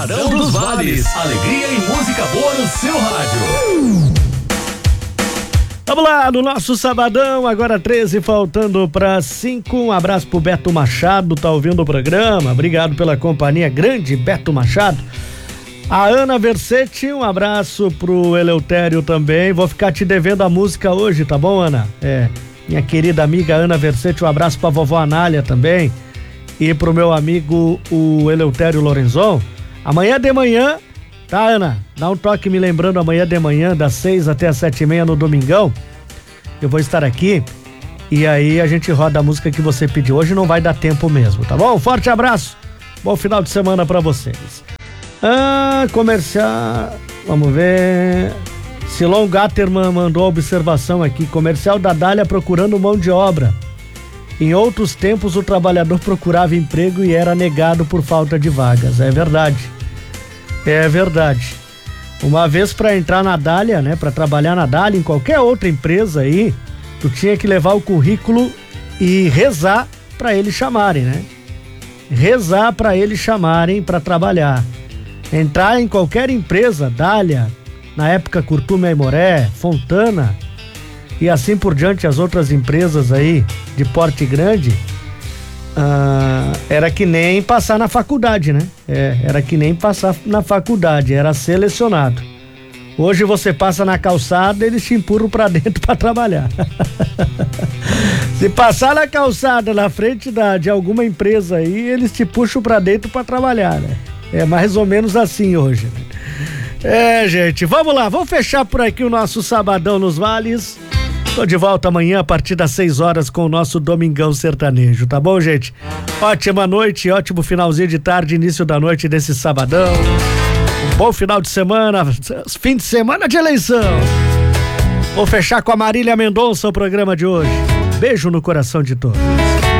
Barão dos Vales, alegria e música boa no seu rádio. Vamos lá, no nosso sabadão, agora 13, faltando para 5. Um abraço pro Beto Machado, tá ouvindo o programa. Obrigado pela companhia, grande Beto Machado. A Ana Versetti, um abraço pro Eleutério também. Vou ficar te devendo a música hoje, tá bom, Ana? Minha querida amiga Ana Versetti, um abraço pra vovó Anália também. E pro meu amigo, o Eleutério Lorenzon. Amanhã de manhã, tá, Ana? Dá um toque me lembrando, amanhã de manhã, das 6 até as 7h30 no domingão. Eu vou estar aqui e aí a gente roda a música que você pediu. Hoje não vai dar tempo mesmo, tá bom? Forte abraço, bom final de semana pra vocês. Comercial, vamos ver. Silon Gatterman mandou a observação aqui. Comercial da Dália procurando mão de obra. Em outros tempos o trabalhador procurava emprego e era negado por falta de vagas. É verdade. É verdade. Uma vez para entrar na Dália, né, para trabalhar na Dália, em qualquer outra empresa aí, tu tinha que levar o currículo e rezar para eles chamarem, né? Rezar para eles chamarem para trabalhar. Entrar em qualquer empresa, Dália, na época Curtume Aimoré, Fontana e assim por diante, as outras empresas aí de porte grande, era que nem passar na faculdade, né? Era que nem passar na faculdade, era selecionado. Hoje você passa na calçada, eles te empurram pra dentro pra trabalhar. Se passar na calçada, na frente de alguma empresa aí, eles te puxam pra dentro pra trabalhar, né? É mais ou menos assim hoje, né? Gente, vamos lá, vamos fechar por aqui o nosso Sabadão nos Vales. Tô de volta amanhã a partir das 6 horas com o nosso Domingão Sertanejo, tá bom, gente? Ótima noite, ótimo finalzinho de tarde, início da noite desse sabadão. Um bom final de semana, fim de semana de eleição. Vou fechar com a Marília Mendonça o programa de hoje. Beijo no coração de todos.